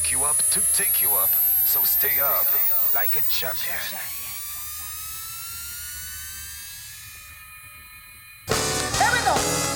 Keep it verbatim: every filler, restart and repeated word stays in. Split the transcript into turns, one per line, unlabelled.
wake you up to take you up. So stay up like a champion.